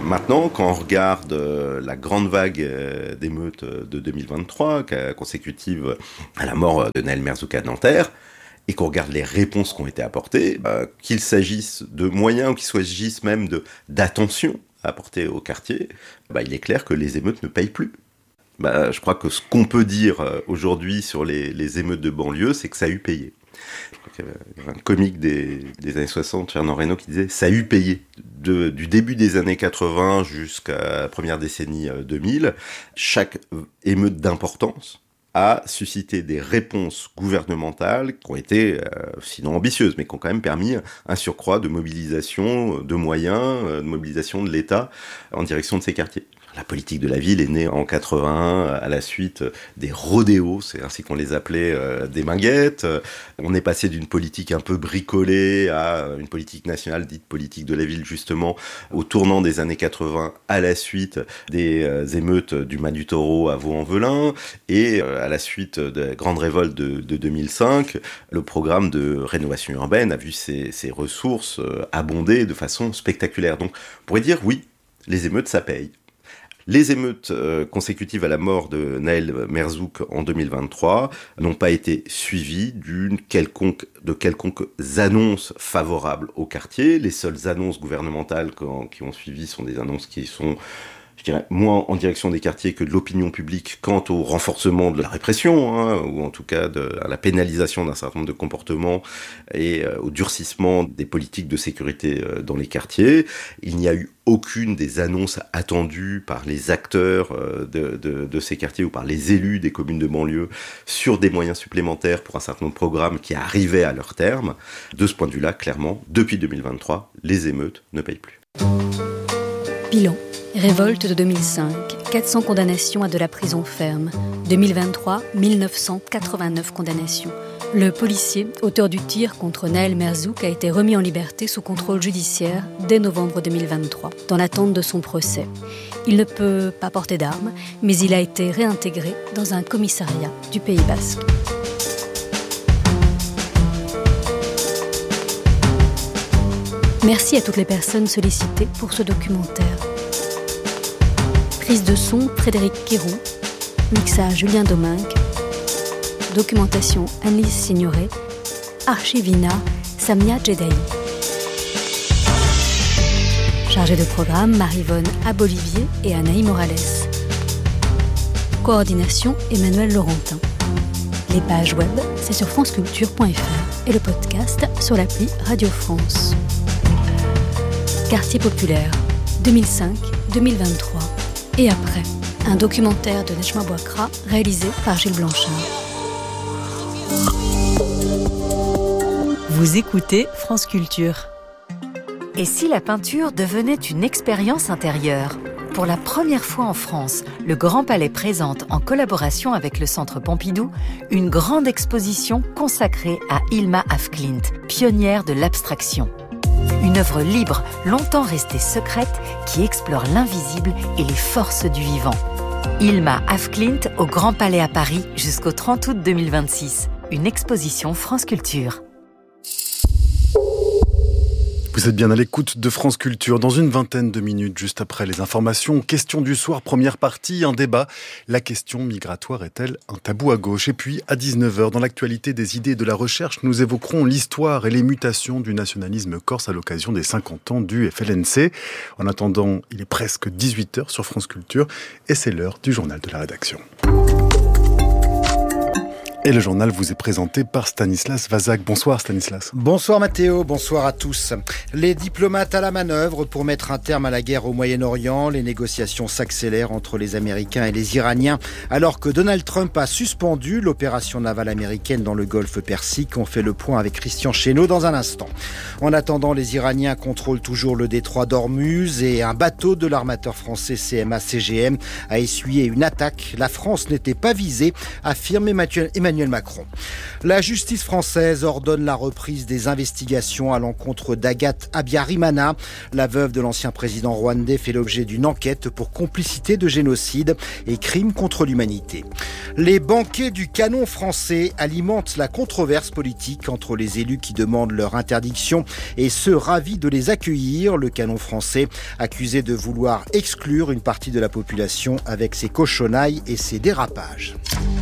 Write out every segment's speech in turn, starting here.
Maintenant, quand on regarde la grande vague d'émeutes de 2023, consécutive à la mort de Nahel Merzouk à Nanterre, et qu'on regarde les réponses qui ont été apportées, qu'il s'agisse de moyens ou qu'il s'agisse même d'attention apportée au quartier, il est clair que les émeutes ne payent plus. Je crois que ce qu'on peut dire aujourd'hui sur les émeutes de banlieue, c'est que ça a eu payé. Je crois qu'il y avait un comique des années 60, Fernand Reynaud, qui disait « ça a eu payé ». Du début des années 80 jusqu'à la première décennie 2000, chaque émeute d'importance a suscité des réponses gouvernementales qui ont été, sinon ambitieuses, mais qui ont quand même permis un surcroît de mobilisation de moyens, de mobilisation de l'État en direction de ces quartiers. La politique de la ville est née en 81 à la suite des rodéos, c'est ainsi qu'on les appelait, des minguettes. On est passé d'une politique un peu bricolée à une politique nationale dite politique de la ville, justement, au tournant des années 80 à la suite des émeutes du Mas du Taureau à Vaux-en-Velin et à la suite de la grande révolte de 2005, le programme de rénovation urbaine a vu ses ressources abonder de façon spectaculaire. Donc on pourrait dire oui, les émeutes ça paye. Les émeutes consécutives à la mort de Nahel Merzouk en 2023 n'ont pas été suivies de quelconques annonces favorables au quartier. Les seules annonces gouvernementales qui ont suivi sont des annonces qui sont, je dirais, moins en direction des quartiers que de l'opinion publique quant au renforcement de la répression, ou en tout cas à la pénalisation d'un certain nombre de comportements et au durcissement des politiques de sécurité dans les quartiers. Il n'y a eu aucune des annonces attendues par les acteurs de ces quartiers ou par les élus des communes de banlieue sur des moyens supplémentaires pour un certain nombre de programmes qui arrivaient à leur terme. De ce point de vue-là, clairement, depuis 2023, les émeutes ne payent plus. Bilan. Révolte de 2005, 400 condamnations à de la prison ferme. 2023, 1989 condamnations. Le policier, auteur du tir contre Nahel Merzouk, a été remis en liberté sous contrôle judiciaire dès novembre 2023, dans l'attente de son procès. Il ne peut pas porter d'armes, mais il a été réintégré dans un commissariat du Pays Basque. Merci à toutes les personnes sollicitées pour ce documentaire. Prise de son, Frédéric Quéron. Mixage, Julien Domingue. Documentation, Annelise Signoret. Archivina, Samia Djedaï. Chargée de programme, Marie-Vonne Abolivier et Anaï Morales. Coordination, Emmanuel Laurentin. Les pages web, c'est sur franceculture.fr et le podcast sur l'appli Radio France. Quartier populaire, 2005-2023. Et après, un documentaire de Nejma Bouakra réalisé par Gilles Blanchard. Vous écoutez France Culture. Et si la peinture devenait une expérience intérieure ? Pour la première fois en France, le Grand Palais présente, en collaboration avec le Centre Pompidou, une grande exposition consacrée à Hilma af Klint, pionnière de l'abstraction. Une œuvre libre, longtemps restée secrète, qui explore l'invisible et les forces du vivant. Hilma af Klint au Grand Palais à Paris jusqu'au 30 août 2026. Une exposition France Culture. Vous êtes bien à l'écoute de France Culture. Dans une vingtaine de minutes, juste après les informations, question du soir, première partie, un débat. La question migratoire est-elle un tabou à gauche ? Et puis, à 19h, dans l'actualité des idées et de la recherche, nous évoquerons l'histoire et les mutations du nationalisme corse à l'occasion des 50 ans du FLNC. En attendant, il est presque 18h sur France Culture et c'est l'heure du journal de la rédaction. Et le journal vous est présenté par Stanislas Vazak. Bonsoir Stanislas. Bonsoir Mathéo, bonsoir à tous. Les diplomates à la manœuvre pour mettre un terme à la guerre au Moyen-Orient. Les négociations s'accélèrent entre les Américains et les Iraniens alors que Donald Trump a suspendu l'opération navale américaine dans le golfe Persique. On fait le point avec Christian Chesneau dans un instant. En attendant, les Iraniens contrôlent toujours le détroit d'Ormuz et un bateau de l'armateur français CMA-CGM a essuyé une attaque. La France n'était pas visée, affirme Emmanuel Emmanuel Macron. La justice française ordonne la reprise des investigations à l'encontre d'Agathe Habyarimana. La veuve de l'ancien président rwandais fait l'objet d'une enquête pour complicité de génocide et crimes contre l'humanité. Les banquets du canon français alimentent la controverse politique entre les élus qui demandent leur interdiction et ceux ravis de les accueillir. Le canon français accusé de vouloir exclure une partie de la population avec ses cochonnailles et ses dérapages.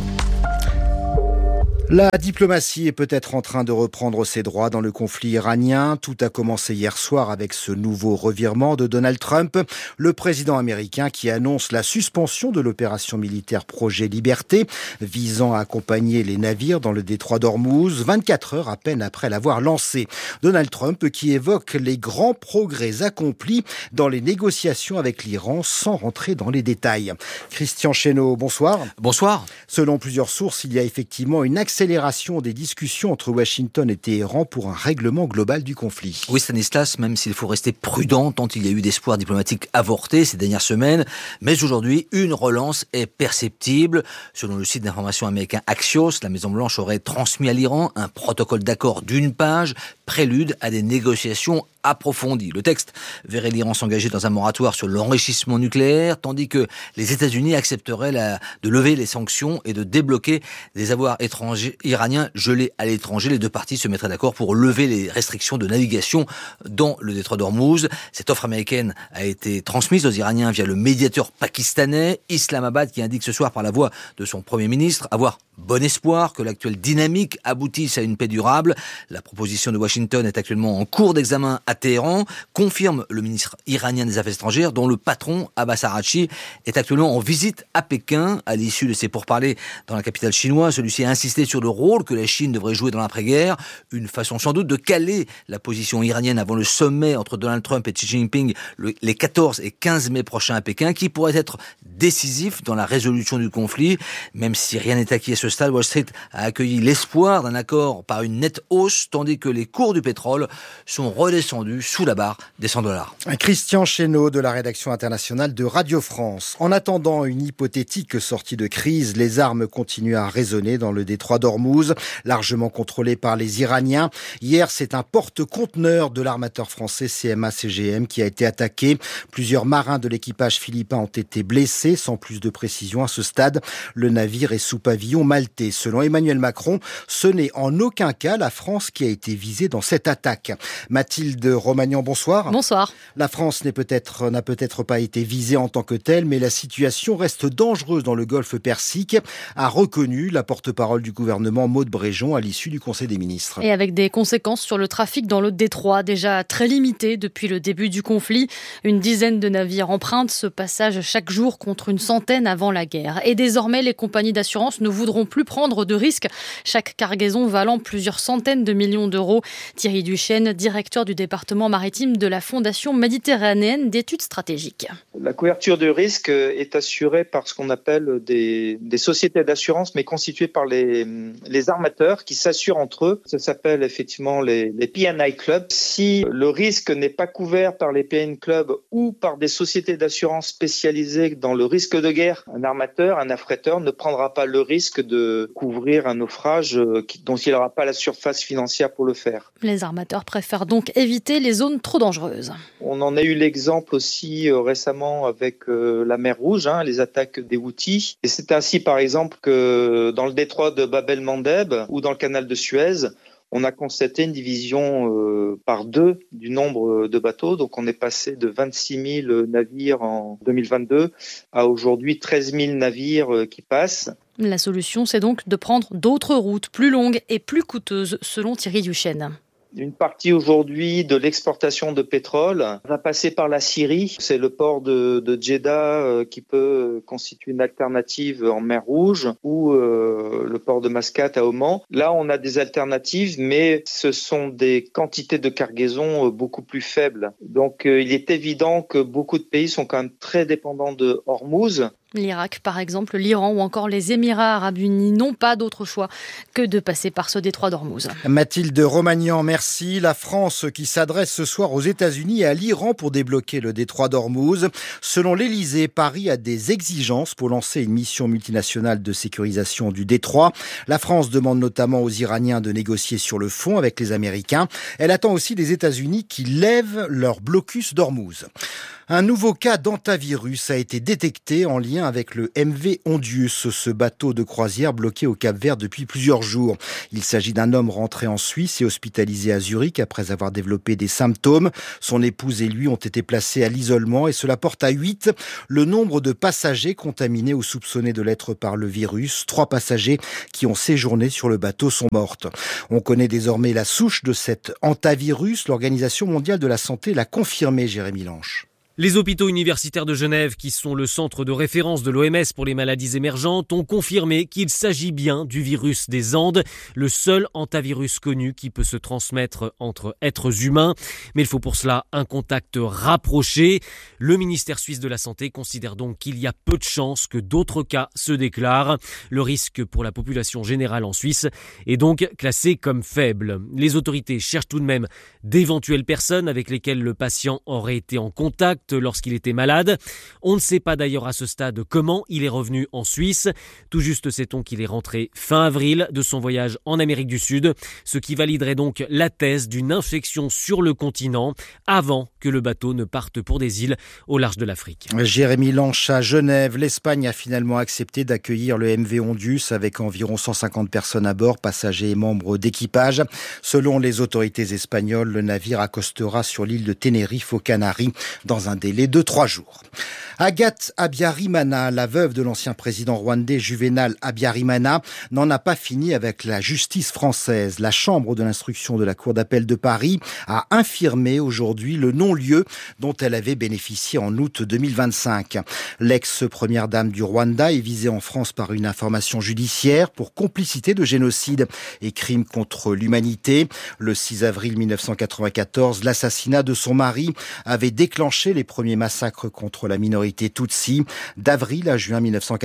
La diplomatie est peut-être en train de reprendre ses droits dans le conflit iranien. Tout a commencé hier soir avec ce nouveau revirement de Donald Trump, le président américain qui annonce la suspension de l'opération militaire Projet Liberté, visant à accompagner les navires dans le détroit d'Ormuz, 24 heures à peine après l'avoir lancé. Donald Trump qui évoque les grands progrès accomplis dans les négociations avec l'Iran sans rentrer dans les détails. Christian Chesneau, bonsoir. Bonsoir. Selon plusieurs sources, il y a effectivement une accélération des discussions entre Washington et Téhéran pour un règlement global du conflit. Oui, Stanislas, même s'il faut rester prudent tant il y a eu d'espoirs diplomatiques avortés ces dernières semaines, mais aujourd'hui, une relance est perceptible. Selon le site d'information américain Axios, la Maison-Blanche aurait transmis à l'Iran un protocole d'accord d'une page, prélude à des négociations approfondies. Le texte verrait l'Iran s'engager dans un moratoire sur l'enrichissement nucléaire, tandis que les États-Unis accepteraient de lever les sanctions et de débloquer des avoirs étrangers iraniens gelés à l'étranger. Les deux parties se mettraient d'accord pour lever les restrictions de navigation dans le détroit d'Ormuz. Cette offre américaine a été transmise aux Iraniens via le médiateur pakistanais, Islamabad, qui indique ce soir par la voix de son Premier ministre avoir bon espoir que l'actuelle dynamique aboutisse à une paix durable. La proposition de Washington est actuellement en cours d'examen à Téhéran, confirme le ministre iranien des Affaires étrangères, dont le patron, Abbas Araghchi, est actuellement en visite à Pékin. À l'issue de ses pourparlers dans la capitale chinoise, celui-ci a insisté sur le rôle que la Chine devrait jouer dans l'après-guerre, une façon sans doute de caler la position iranienne avant le sommet entre Donald Trump et Xi Jinping les 14 et 15 mai prochains à Pékin, qui pourrait être décisif dans la résolution du conflit. Même si rien n'est acquis à ce stade, Wall Street a accueilli l'espoir d'un accord par une nette hausse, tandis que les cours du pétrole sont redescendus sous la barre des $100. Christian Chesneau de la rédaction internationale de Radio France. En attendant une hypothétique sortie de crise, les armes continuent à résonner dans le détroit d'Ormuz, largement contrôlé par les Iraniens. Hier, c'est un porte-conteneur de l'armateur français CMA-CGM qui a été attaqué. Plusieurs marins de l'équipage philippin ont été blessés, sans plus de précision à ce stade. Le navire est sous pavillon maltais. Selon Emmanuel Macron, ce n'est en aucun cas la France qui a été visée dans cette attaque. Mathilde Romagnan, bonsoir. Bonsoir. La France n'a peut-être pas été visée en tant que telle, mais la situation reste dangereuse dans le golfe Persique, a reconnu la porte-parole du gouvernement Maud Bréjon à l'issue du Conseil des ministres. Et avec des conséquences sur le trafic dans le détroit, déjà très limité depuis le début du conflit. Une dizaine de navires empruntent ce passage chaque jour contre une centaine avant la guerre. Et désormais, les compagnies d'assurance ne voudront plus prendre de risques, chaque cargaison valant plusieurs centaines de millions d'euros. Thierry Duchesne, directeur du département maritime de la Fondation méditerranéenne d'études stratégiques. La couverture de risque est assurée par ce qu'on appelle des sociétés d'assurance, mais constituées par les armateurs qui s'assurent entre eux. Ça s'appelle effectivement les P&I Clubs. Si le risque n'est pas couvert par les P&I Clubs ou par des sociétés d'assurance spécialisées dans le risque de guerre, un armateur, un affréteur ne prendra pas le risque de couvrir un naufrage dont il n'aura pas la surface financière pour le faire. Les armateurs préfèrent donc éviter les zones trop dangereuses. On en a eu l'exemple aussi récemment avec la mer Rouge, les attaques des Houthis. Et c'est ainsi par exemple que dans le détroit de Bab el-Mandeb ou dans le canal de Suez, on a constaté une division par 2 du nombre de bateaux. Donc on est passé de 26 000 navires en 2022 à aujourd'hui 13 000 navires qui passent. La solution, c'est donc de prendre d'autres routes plus longues et plus coûteuses, selon Thierry Duchesne. Une partie aujourd'hui de l'exportation de pétrole va passer par la Syrie. C'est le port de Jeddah qui peut constituer une alternative en mer Rouge ou le port de Mascate à Oman. Là, on a des alternatives, mais ce sont des quantités de cargaison beaucoup plus faibles. Donc, il est évident que beaucoup de pays sont quand même très dépendants de Hormuz. L'Irak, par exemple, l'Iran ou encore les Émirats arabes unis n'ont pas d'autre choix que de passer par ce détroit d'Ormuz. Mathilde Romagnan, merci. La France qui s'adresse ce soir aux États-Unis et à l'Iran pour débloquer le détroit d'Ormuz. Selon l'Élysée, Paris a des exigences pour lancer une mission multinationale de sécurisation du détroit. La France demande notamment aux Iraniens de négocier sur le fond avec les Américains. Elle attend aussi des États-Unis qui lèvent leur blocus d'Ormuz. Un nouveau cas d'hantavirus a été détecté en lien avec le MV Ondius, ce bateau de croisière bloqué au Cap-Vert depuis plusieurs jours. Il s'agit d'un homme rentré en Suisse et hospitalisé à Zurich après avoir développé des symptômes. Son épouse et lui ont été placés à l'isolement et cela porte à 8 le nombre de passagers contaminés ou soupçonnés de l'être par le virus. 3 passagers qui ont séjourné sur le bateau sont mortes. On connaît désormais la souche de cet hantavirus. L'Organisation mondiale de la santé l'a confirmé, Jérémy Lanche. Les hôpitaux universitaires de Genève, qui sont le centre de référence de l'OMS pour les maladies émergentes, ont confirmé qu'il s'agit bien du virus des Andes, le seul hantavirus connu qui peut se transmettre entre êtres humains. Mais il faut pour cela un contact rapproché. Le ministère suisse de la Santé considère donc qu'il y a peu de chances que d'autres cas se déclarent. Le risque pour la population générale en Suisse est donc classé comme faible. Les autorités cherchent tout de même d'éventuelles personnes avec lesquelles le patient aurait été en contact lorsqu'il était malade. On ne sait pas d'ailleurs à ce stade comment il est revenu en Suisse. Tout juste sait-on qu'il est rentré fin avril de son voyage en Amérique du Sud, ce qui validerait donc la thèse d'une infection sur le continent avant que le bateau ne parte pour des îles au large de l'Afrique. Jérémy Lanche à Genève. L'Espagne a finalement accepté d'accueillir le MV Ondius avec environ 150 personnes à bord, passagers et membres d'équipage. Selon les autorités espagnoles, le navire accostera sur l'île de Tenerife aux Canaries dans un délai de 3 jours. Agathe Habyarimana, la veuve de l'ancien président rwandais Juvenal Habyarimana, n'en a pas fini avec la justice française. La chambre de l'instruction de la Cour d'appel de Paris a infirmé aujourd'hui le non-lieu dont elle avait bénéficié en août 2025. L'ex-première dame du Rwanda est visée en France par une information judiciaire pour complicité de génocide et crimes contre l'humanité. Le 6 avril 1994, l'assassinat de son mari avait déclenché les premiers massacres contre la minorité Tutsi. D'avril à juin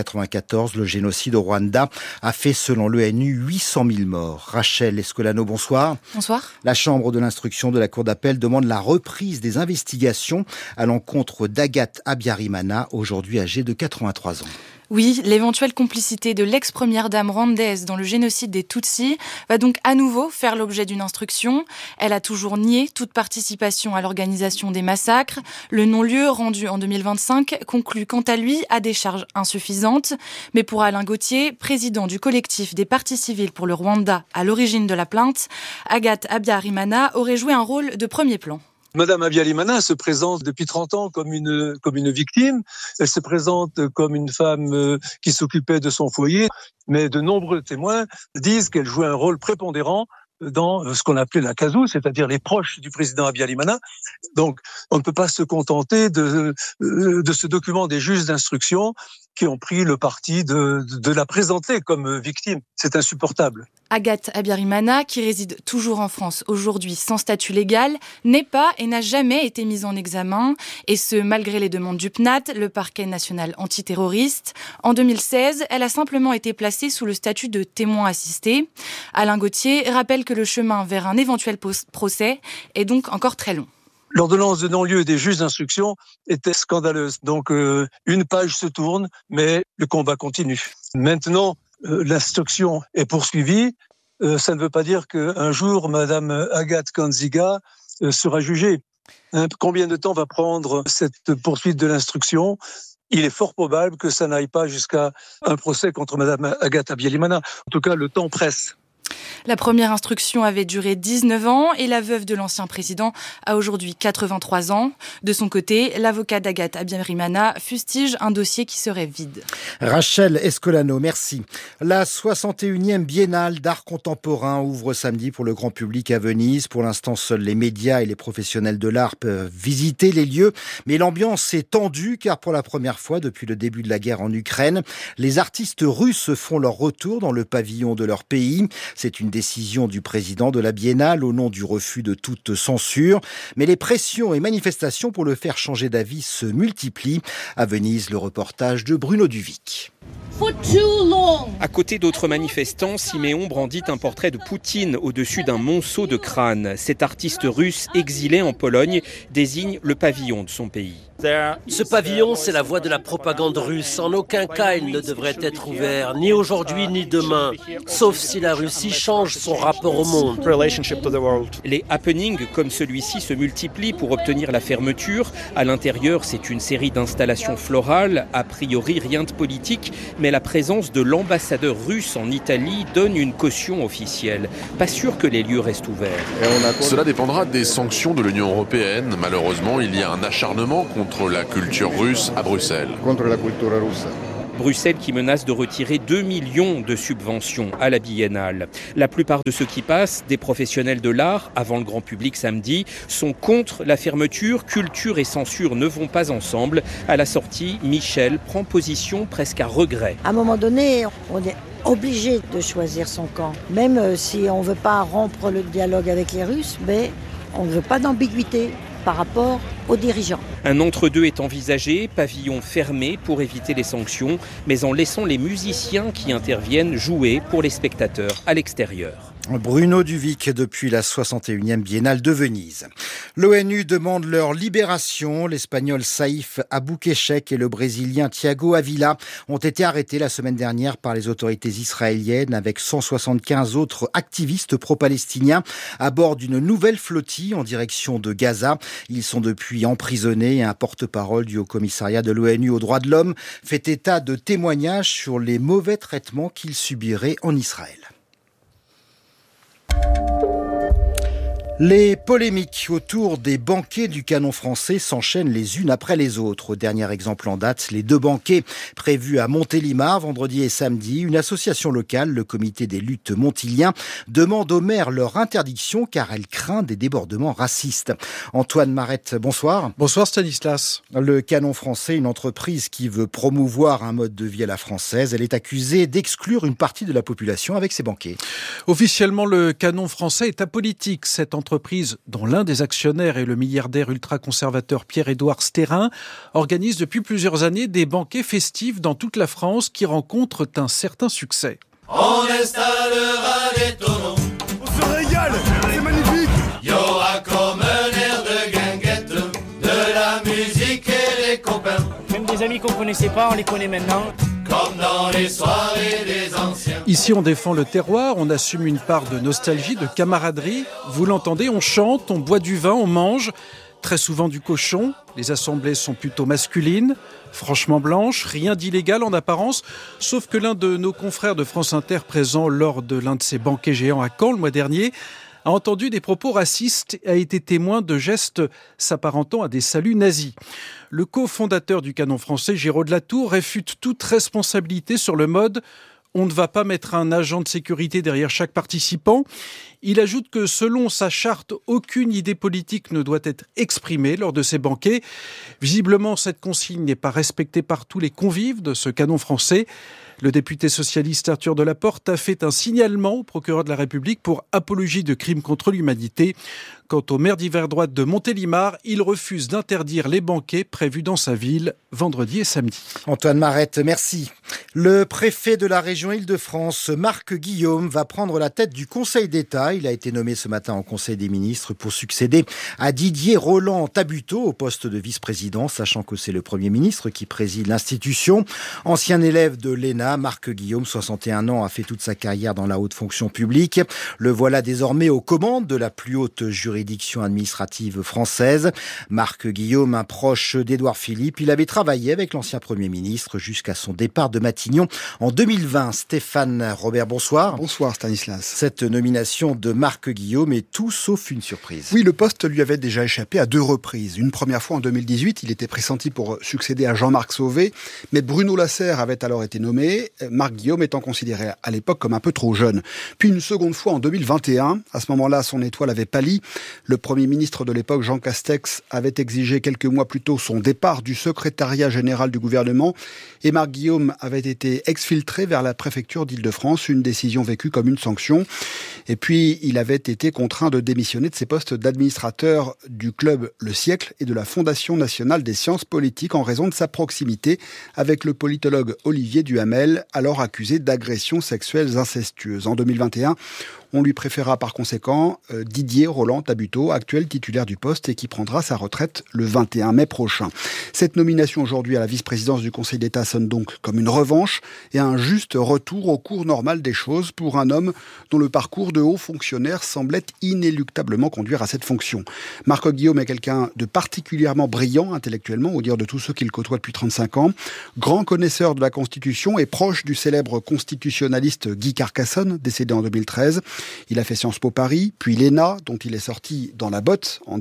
1994, le génocide au Rwanda a fait, selon l'ONU, 800 000 morts. Rachel Escolano, bonsoir. Bonsoir. La chambre de l'instruction de la Cour d'appel demande la reprise des investigations à l'encontre d'Agathe Habyarimana, aujourd'hui âgée de 83 ans. Oui, l'éventuelle complicité de l'ex-première dame rwandaise dans le génocide des Tutsis va donc à nouveau faire l'objet d'une instruction. Elle a toujours nié toute participation à l'organisation des massacres. Le non-lieu rendu en 2025 conclut quant à lui à des charges insuffisantes. Mais pour Alain Gauthier, président du collectif des parties civiles pour le Rwanda à l'origine de la plainte, Agathe Habyarimana aurait joué un rôle de premier plan. Madame Habyarimana se présente depuis 30 ans comme une victime. Elle se présente comme une femme qui s'occupait de son foyer. Mais de nombreux témoins disent qu'elle jouait un rôle prépondérant dans ce qu'on appelait la CASU, c'est-à-dire les proches du président Habyarimana. Donc, on ne peut pas se contenter de ce document des juges d'instruction qui ont pris le parti de la présenter comme victime. C'est insupportable. Agathe Habyarimana, qui réside toujours en France aujourd'hui sans statut légal, n'est pas et n'a jamais été mise en examen, et ce malgré les demandes du PNAT, le parquet national antiterroriste. En 2016, elle a simplement été placée sous le statut de témoin assisté. Alain Gauthier rappelle que le chemin vers un éventuel procès est donc encore très long. L'ordonnance de non-lieu des juges d'instruction était scandaleuse. Donc, une page se tourne, mais le combat continue. Maintenant, l'instruction est poursuivie. Ça ne veut pas dire qu'un jour, Madame Agathe Kanziga sera jugée. Combien de temps va prendre cette poursuite de l'instruction ? Il est fort probable que ça n'aille pas jusqu'à un procès contre Madame Agathe Habyarimana. En tout cas, le temps presse. La première instruction avait duré 19 ans et la veuve de l'ancien président a aujourd'hui 83 ans. De son côté, l'avocat d'Agathe Habyarimana fustige un dossier qui serait vide. Rachel Escolano, merci. La 61e Biennale d'art contemporain ouvre samedi pour le grand public à Venise. Pour l'instant, seuls les médias et les professionnels de l'art peuvent visiter les lieux. Mais l'ambiance est tendue car pour la première fois depuis le début de la guerre en Ukraine, les artistes russes font leur retour dans le pavillon de leur pays. C'est une décision du président de la Biennale au nom du refus de toute censure. Mais les pressions et manifestations pour le faire changer d'avis se multiplient. À Venise, le reportage de Bruno Duvic. À côté d'autres manifestants, Siméon brandit un portrait de Poutine au-dessus d'un monceau de crâne. Cet artiste russe exilé en Pologne désigne le pavillon de son pays. Ce pavillon, c'est la voix de la propagande russe. En aucun cas, il ne devrait être ouvert, ni aujourd'hui ni demain, sauf si la Russie change son rapport au monde. Les happenings comme celui-ci se multiplient pour obtenir la fermeture. À l'intérieur, c'est une série d'installations florales, a priori rien de politique, mais la présence de l'ambassadeur russe en Italie donne une caution officielle. Pas sûr que les lieux restent ouverts. Cela dépendra des sanctions de l'Union européenne. Malheureusement, il y a un acharnement contre la culture russe à Bruxelles. Bruxelles qui menace de retirer 2 millions de subventions à la Biennale. La plupart de ceux qui passent, des professionnels de l'art, avant le grand public samedi, sont contre la fermeture. Culture et censure ne vont pas ensemble. À la sortie, Michel prend position presque à regret. À un moment donné, on est obligé de choisir son camp. Même si on ne veut pas rompre le dialogue avec les Russes, mais on ne veut pas d'ambiguïté par rapport aux dirigeants. Un entre-deux est envisagé, pavillon fermé pour éviter les sanctions, mais en laissant les musiciens qui interviennent jouer pour les spectateurs à l'extérieur. Bruno Duvic depuis la 61e Biennale de Venise. L'ONU demande leur libération. L'Espagnol Saïf Aboukeshek et le Brésilien Thiago Avila ont été arrêtés la semaine dernière par les autorités israéliennes avec 175 autres activistes pro-palestiniens à bord d'une nouvelle flottille en direction de Gaza. Ils sont depuis emprisonnés et un porte-parole du Haut-Commissariat de l'ONU aux droits de l'homme fait état de témoignages sur les mauvais traitements qu'ils subiraient en Israël. Les polémiques autour des banquets du canon français s'enchaînent les unes après les autres. Au dernier exemple en date, les 2 banquets prévus à Montélimar vendredi et samedi. Une association locale, le comité des luttes montilien, demande aux maires leur interdiction car elle craint des débordements racistes. Antoine Marette, bonsoir. Bonsoir Stanislas. Le canon français, une entreprise qui veut promouvoir un mode de vie à la française, elle est accusée d'exclure une partie de la population avec ses banquets. Officiellement, le canon français est apolitique. Cette entreprise, dont l'un des actionnaires est le milliardaire ultra-conservateur Pierre-Édouard Stérin, organise depuis plusieurs années des banquets festifs dans toute la France qui rencontrent un certain succès. On installera des tonneaux. On se régale, c'est magnifique. Il y aura comme un air de guinguette, de la musique et des copains. Même des amis qu'on ne connaissait pas, on les connaît maintenant. Comme dans les soirées des anciens. Ici, on défend le terroir, on assume une part de nostalgie, de camaraderie. Vous l'entendez, on chante, on boit du vin, on mange, très souvent du cochon. Les assemblées sont plutôt masculines, franchement blanches, rien d'illégal en apparence, sauf que l'un de nos confrères de France Inter, présent lors de l'un de ces banquets géants à Caen le mois dernier, a entendu des propos racistes et a été témoin de gestes s'apparentant à des saluts nazis. Le cofondateur du canon français, Géraud de la Tour, réfute toute responsabilité sur le mode « on ne va pas mettre un agent de sécurité derrière chaque participant ». Il ajoute que selon sa charte, aucune idée politique ne doit être exprimée lors de ces banquets. Visiblement, cette consigne n'est pas respectée par tous les convives de ce canon français. Le député socialiste Arthur Delaporte a fait un signalement au procureur de la République pour apologie de crimes contre l'humanité. Quant au maire d'hiver droite de Montélimar, il refuse d'interdire les banquets prévus dans sa ville vendredi et samedi. Antoine Marette, merci. Le préfet de la région Île-de-France, Marc Guillaume, va prendre la tête du Conseil d'État. Il a été nommé ce matin en Conseil des ministres pour succéder à Didier Roland-Tabuteau au poste de vice-président, sachant que c'est le Premier ministre qui préside l'institution. Ancien élève de l'ENA, Marc Guillaume, 61 ans, a fait toute sa carrière dans la haute fonction publique. Le voilà désormais aux commandes de la plus haute juridiction administrative française. Marc Guillaume, un proche d'Édouard Philippe, il avait travaillé avec l'ancien Premier ministre jusqu'à son départ de Matignon en 2020. Stéphane Robert, bonsoir. Bonsoir Stanislas. Cette nomination de Marc Guillaume est tout sauf une surprise. Oui, le poste lui avait déjà échappé à 2 reprises. Une première fois en 2018, il était pressenti pour succéder à Jean-Marc Sauvé, mais Bruno Lasserre avait alors été nommé mais Marc Guillaume étant considéré à l'époque comme un peu trop jeune. Puis une seconde fois en 2021, à ce moment-là, son étoile avait pâli. Le Premier ministre de l'époque, Jean Castex, avait exigé quelques mois plus tôt son départ du secrétariat général du gouvernement et Marc Guillaume avait été exfiltré vers la préfecture d'Île-de-France, une décision vécue comme une sanction. Et puis, il avait été contraint de démissionner de ses postes d'administrateur du club Le Siècle et de la Fondation nationale des sciences politiques en raison de sa proximité avec le politologue Olivier Duhamel, alors accusé d'agressions sexuelles incestueuses. En 2021, on lui préféra par conséquent Didier Roland-Tabuteau, actuel titulaire du poste et qui prendra sa retraite le 21 mai prochain. Cette nomination aujourd'hui à la vice-présidence du Conseil d'État sonne donc comme une revanche et un juste retour au cours normal des choses pour un homme dont le parcours de haut fonctionnaire semblait inéluctablement conduire à cette fonction. Marc Guillaume est quelqu'un de particulièrement brillant intellectuellement, au dire de tous ceux qu'il côtoie depuis 35 ans, grand connaisseur de la Constitution et proche du célèbre constitutionnaliste Guy Carcassonne, décédé en 2013. Il a fait Sciences Po Paris, puis l'ENA, dont il est sorti dans la botte en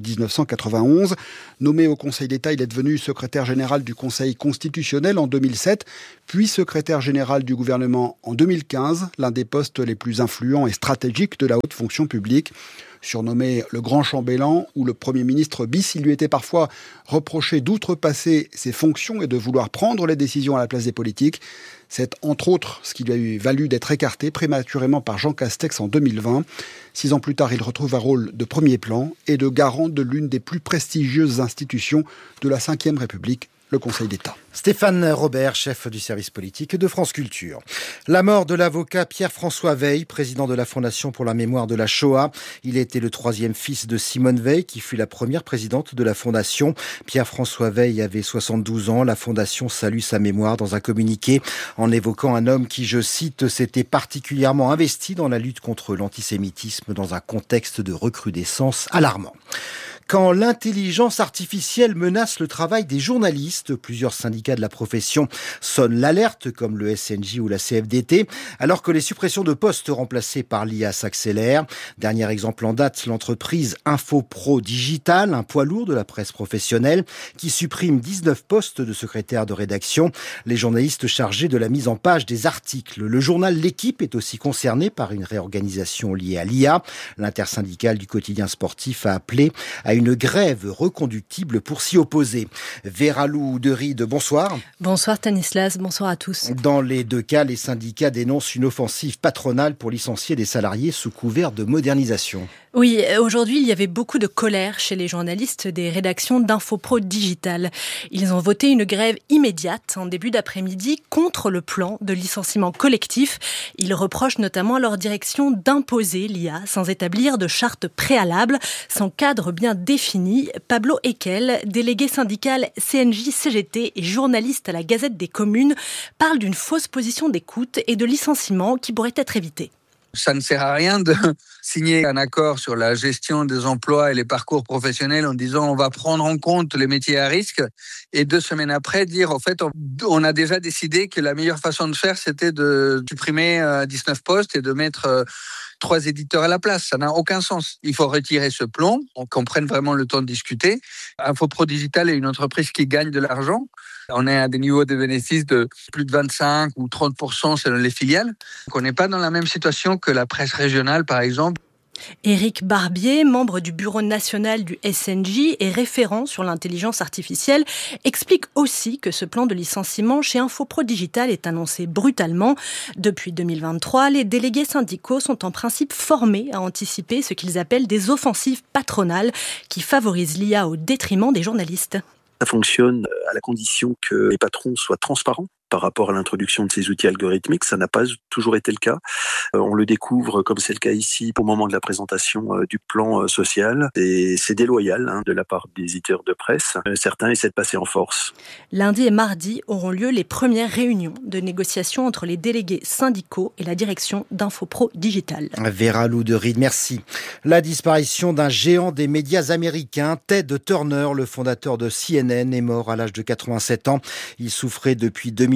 1991. Nommé au Conseil d'État, il est devenu secrétaire général du Conseil constitutionnel en 2007, puis secrétaire général du gouvernement en 2015, l'un des postes les plus influents et stratégiques de la haute fonction publique. Surnommé le grand chambellan ou le Premier ministre bis, il lui était parfois reproché d'outrepasser ses fonctions et de vouloir prendre les décisions à la place des politiques. C'est entre autres ce qui lui a valu d'être écarté prématurément par Jean Castex en 2020. 6 ans plus tard, il retrouve un rôle de premier plan et de garant de l'une des plus prestigieuses institutions de la Ve République, le Conseil d'État. Stéphane Robert, chef du service politique de France Culture. La mort de l'avocat Pierre-François Weil, président de la Fondation pour la mémoire de la Shoah. Il était le 3e fils de Simone Weil, qui fut la première présidente de la Fondation. Pierre-François Weil avait 72 ans. La Fondation salue sa mémoire dans un communiqué en évoquant un homme qui, je cite, s'était particulièrement investi dans la lutte contre l'antisémitisme dans un contexte de recrudescence alarmant. Quand l'intelligence artificielle menace le travail des journalistes, plusieurs syndicats de la profession sonnent l'alerte, comme le SNJ ou la CFDT, alors que les suppressions de postes remplacés par l'IA s'accélèrent. Dernier exemple en date, l'entreprise InfoPro Digital, un poids lourd de la presse professionnelle, qui supprime 19 postes de secrétaire de rédaction. Les journalistes chargés de la mise en page des articles. Le journal L'Équipe est aussi concerné par une réorganisation liée à l'IA. L'intersyndicale du quotidien sportif a appelé à une grève reconductible pour s'y opposer. Véralou de Ride, bonsoir. Bonsoir Stanislas, bonsoir à tous. Dans les deux cas, les syndicats dénoncent une offensive patronale pour licencier des salariés sous couvert de modernisation. Oui, aujourd'hui, il y avait beaucoup de colère chez les journalistes des rédactions d'InfoPro Digital. Ils ont voté une grève immédiate en début d'après-midi contre le plan de licenciement collectif. Ils reprochent notamment à leur direction d'imposer l'IA sans établir de charte préalable, sans cadre bien défini. Pablo Ekel, délégué syndical CNJ-CGT et journaliste à la Gazette des Communes, parle d'une fausse position d'écoute et de licenciement qui pourrait être évitée. Ça ne sert à rien de signer un accord sur la gestion des emplois et les parcours professionnels en disant on va prendre en compte les métiers à risque et 2 semaines après dire en fait on a déjà décidé que la meilleure façon de faire c'était de supprimer 19 postes et de mettre 3 éditeurs à la place. Ça n'a aucun sens. Il faut retirer ce plan, qu'on prenne vraiment le temps de discuter. InfoPro Digital est une entreprise qui gagne de l'argent. On est à des niveaux de bénéfices de plus de 25 ou 30% selon les filiales. Donc on n'est pas dans la même situation que la presse régionale, par exemple. Éric Barbier, membre du bureau national du SNJ et référent sur l'intelligence artificielle, explique aussi que ce plan de licenciement chez InfoPro Digital est annoncé brutalement. Depuis 2023, les délégués syndicaux sont en principe formés à anticiper ce qu'ils appellent des offensives patronales qui favorisent l'IA au détriment des journalistes. Ça fonctionne à la condition que les patrons soient transparents par rapport à l'introduction de ces outils algorithmiques. Ça n'a pas toujours été le cas. On le découvre, comme c'est le cas ici, au moment de la présentation du plan social. Et c'est déloyal de la part des éditeurs de presse. Certains essaient de passer en force. Lundi et mardi auront lieu les premières réunions de négociation entre les délégués syndicaux et la direction d'InfoPro Digital. Véralou de Ride, merci. La disparition d'un géant des médias américains, Ted Turner, le fondateur de CNN, est mort à l'âge de 87 ans. Il souffrait depuis 2010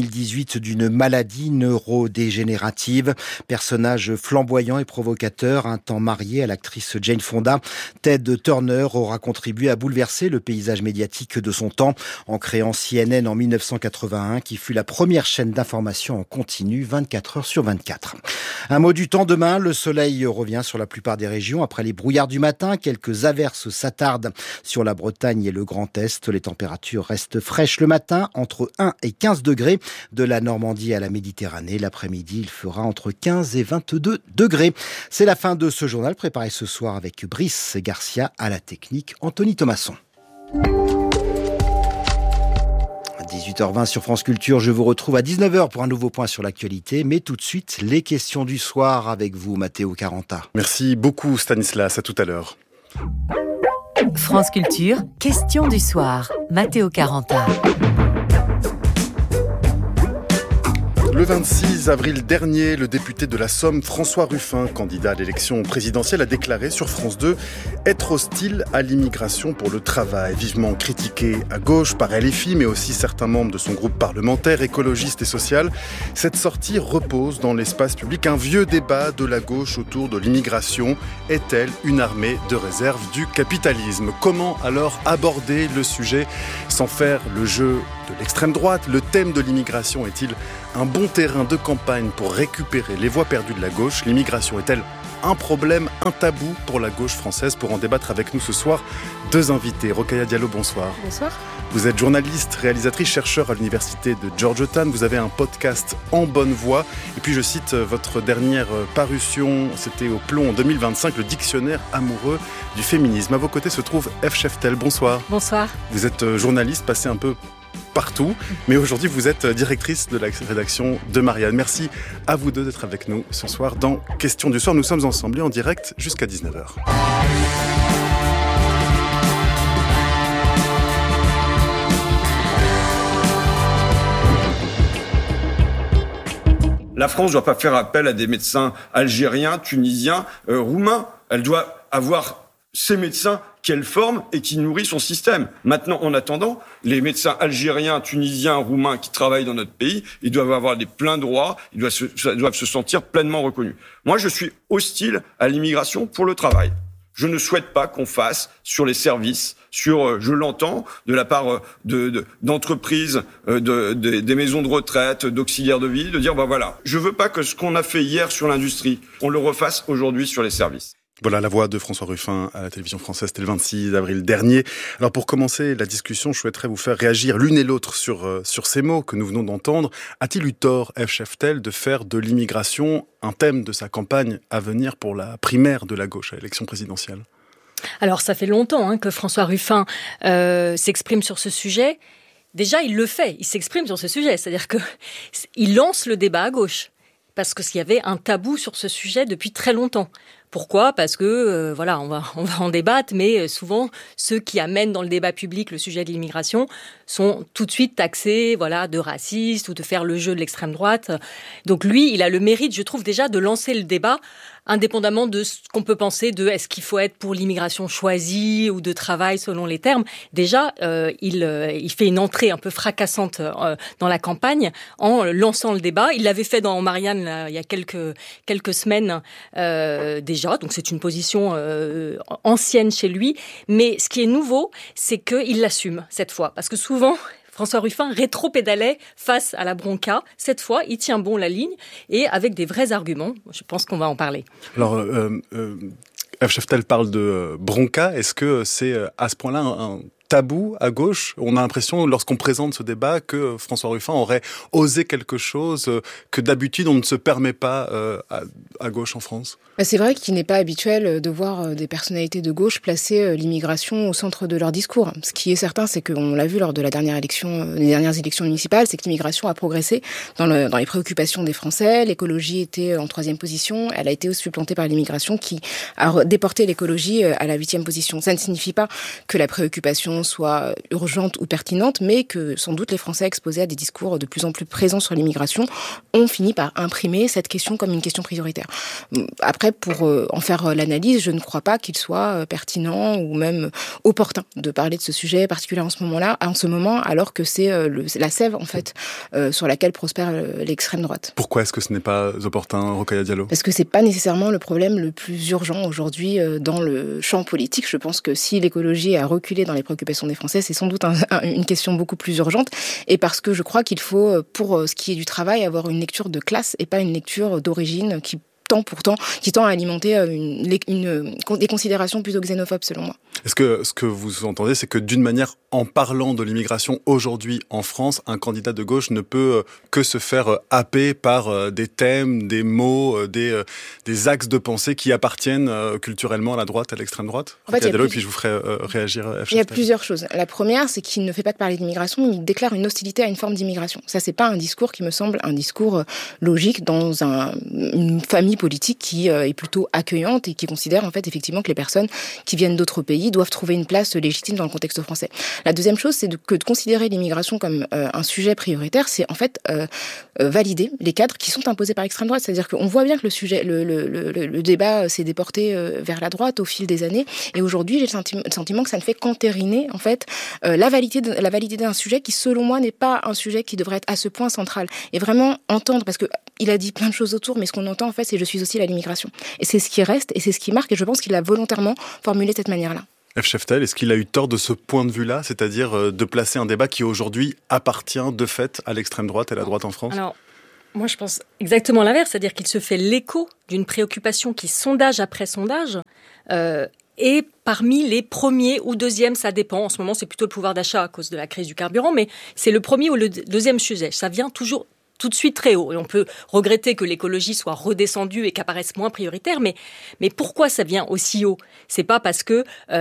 2018 d'une maladie neurodégénérative. Personnage flamboyant et provocateur, un temps marié à l'actrice Jane Fonda, Ted Turner aura contribué à bouleverser le paysage médiatique de son temps en créant CNN en 1981, qui fut la première chaîne d'information en continu 24 heures sur 24. Un mot du temps demain, le soleil revient sur la plupart des régions après les brouillards du matin. Quelques averses s'attardent sur la Bretagne et le Grand Est. Les températures restent fraîches le matin, entre 1 et 15 degrés. De la Normandie à la Méditerranée, l'après-midi, il fera entre 15 et 22 degrés. C'est la fin de ce journal préparé ce soir avec Brice Garcia à la technique, Anthony Thomasson. 18h20 sur France Culture, je vous retrouve à 19h pour un nouveau point sur l'actualité, mais tout de suite, les questions du soir avec vous, Matteo Caranta. Merci beaucoup Stanislas, à tout à l'heure. France Culture, question du soir, Matteo Caranta. Le 26 avril dernier, le député de la Somme, François Ruffin, candidat à l'élection présidentielle, a déclaré sur France 2 être hostile à l'immigration pour le travail. Vivement critiqué à gauche par LFI, mais aussi certains membres de son groupe parlementaire, écologiste et social, cette sortie repose dans l'espace public un vieux débat de la gauche autour de l'immigration. Est-elle une armée de réserve du capitalisme ? Comment alors aborder le sujet sans faire le jeu de l'extrême droite ? Le thème de l'immigration est-il un bon terrain de campagne pour récupérer les voix perdues de la gauche ? L'immigration est-elle un problème, un tabou pour la gauche française ? Pour en débattre avec nous ce soir, deux invités. Rokhaya Diallo, bonsoir. Bonsoir. Vous êtes journaliste, réalisatrice, chercheur à l'université de Georgetown. Vous avez un podcast En bonne voie. Et puis je cite votre dernière parution, c'était au Plomb en 2025, le dictionnaire amoureux du féminisme. À vos côtés se trouve Eve Scheftel. Bonsoir. Bonsoir. Vous êtes journaliste, passé un peu partout, mais aujourd'hui vous êtes directrice de la rédaction de Marianne. Merci à vous deux d'être avec nous ce soir dans Question du soir. Nous sommes ensemble et en direct jusqu'à 19h. La France ne doit pas faire appel à des médecins algériens, tunisiens, roumains. Elle doit avoir ces médecins qu'elle forme et qui nourrit son système. Maintenant, en attendant, les médecins algériens, tunisiens, roumains qui travaillent dans notre pays, ils doivent avoir des pleins droits, ils doivent se sentir pleinement reconnus. Moi, je suis hostile à l'immigration pour le travail. Je ne souhaite pas qu'on fasse sur les services, je l'entends, de la part d'entreprises, des maisons de retraite, d'auxiliaires de vie, de dire, voilà, je veux pas que ce qu'on a fait hier sur l'industrie, on le refasse aujourd'hui sur les services. Voilà la voix de François Ruffin à la télévision française, c'était le 26 avril dernier. Alors pour commencer la discussion, je souhaiterais vous faire réagir l'une et l'autre sur ces mots que nous venons d'entendre. A-t-il eu tort, Eve Scheftel, de faire de l'immigration un thème de sa campagne à venir pour la primaire de la gauche à l'élection présidentielle ? Alors ça fait longtemps que François Ruffin s'exprime sur ce sujet. Déjà, il le fait, il s'exprime sur ce sujet, c'est-à-dire qu'il lance le débat à gauche. Parce qu'il y avait un tabou sur ce sujet depuis très longtemps. Pourquoi ? Parce que, on va en débattre, mais souvent, ceux qui amènent dans le débat public le sujet de l'immigration sont tout de suite taxés, de racistes ou de faire le jeu de l'extrême droite. Donc lui, il a le mérite, je trouve, déjà de lancer le débat, indépendamment de ce qu'on peut penser de est-ce qu'il faut être pour l'immigration choisie ou de travail selon les termes. Déjà, il fait une entrée un peu fracassante dans la campagne en lançant le débat. Il l'avait fait dans Marianne là, il y a quelques semaines déjà, donc c'est une position ancienne chez lui. Mais ce qui est nouveau, c'est qu'il l'assume cette fois, parce que souvent François Ruffin rétro-pédalait face à la bronca. Cette fois, il tient bon la ligne et avec des vrais arguments. Je pense qu'on va en parler. Alors, Eve Scheftel parle de bronca. Est-ce que c'est à ce point-là un tabou à gauche? On a l'impression, lorsqu'on présente ce débat, que François Ruffin aurait osé quelque chose que d'habitude on ne se permet pas à gauche en France. C'est vrai qu'il n'est pas habituel de voir des personnalités de gauche placer l'immigration au centre de leur discours. Ce qui est certain, c'est qu'on l'a vu lors de les dernières élections municipales, c'est que l'immigration a progressé dans les préoccupations des Français. L'écologie était en 3e position. Elle a été supplantée par l'immigration qui a déporté l'écologie à la 8e position. Ça ne signifie pas que la préoccupation question soit urgente ou pertinente, mais que sans doute les Français exposés à des discours de plus en plus présents sur l'immigration ont fini par imprimer cette question comme une question prioritaire. Après, pour en faire l'analyse, je ne crois pas qu'il soit pertinent ou même opportun de parler de ce sujet particulier en ce moment, alors que c'est la sève, en fait, sur laquelle prospère l'extrême droite. Pourquoi est-ce que ce n'est pas opportun, Rokhaya Diallo ? Parce que c'est pas nécessairement le problème le plus urgent aujourd'hui dans le champ politique. Je pense que si l'écologie a reculé dans les préoccupations des Français, c'est sans doute une question beaucoup plus urgente. Et parce que je crois qu'il faut, pour ce qui est du travail, avoir une lecture de classe et pas une lecture d'origine qui tend à alimenter des considérations plutôt xénophobes, selon moi. Est-ce que ce que vous entendez, c'est que d'une manière, en parlant de l'immigration aujourd'hui en France, un candidat de gauche ne peut que se faire happer par des thèmes, des mots, des axes de pensée qui appartiennent culturellement à la droite, à l'extrême droite ? En fait, puis je vous ferai réagir. Il y a plusieurs choses. La première, c'est qu'il ne fait pas que parler d'immigration, il déclare une hostilité à une forme d'immigration. Ça, c'est pas un discours qui me semble un discours logique dans une famille politique qui est plutôt accueillante et qui considère en fait effectivement que les personnes qui viennent d'autres pays doivent trouver une place légitime dans le contexte français. La deuxième chose, c'est que de considérer l'immigration comme un sujet prioritaire, c'est en fait valider les cadres qui sont imposés par l'extrême droite. C'est-à-dire qu'on voit bien que le débat s'est déporté vers la droite au fil des années, et aujourd'hui j'ai le sentiment que ça ne fait qu'entériner en fait la validité d'un sujet qui, selon moi, n'est pas un sujet qui devrait être à ce point central. Et vraiment entendre, parce que il a dit plein de choses autour, mais ce qu'on entend en fait, c'est « je suis hostile à l'immigration ». Et c'est ce qui reste, et c'est ce qui marque, et je pense qu'il a volontairement formulé de cette manière-là. F. Cheftel, est-ce qu'il a eu tort de ce point de vue-là, c'est-à-dire de placer un débat qui aujourd'hui appartient de fait à l'extrême droite et à la droite en France ? Alors, moi je pense exactement l'inverse, c'est-à-dire qu'il se fait l'écho d'une préoccupation qui, sondage après sondage, est parmi les premiers ou deuxièmes, ça dépend. En ce moment, c'est plutôt le pouvoir d'achat à cause de la crise du carburant, mais c'est le premier ou le deuxième sujet. Ça vient toujours tout de suite très haut. Et on peut regretter que l'écologie soit redescendue et qu'apparaisse moins prioritaire, mais pourquoi ça vient aussi haut ? C'est pas parce que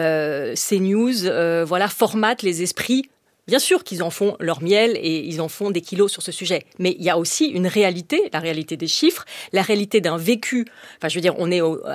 CNews formatent les esprits. Bien sûr qu'ils en font leur miel et ils en font des kilos sur ce sujet. Mais il y a aussi une réalité, la réalité des chiffres, la réalité d'un vécu. Enfin, je veux dire, on est aux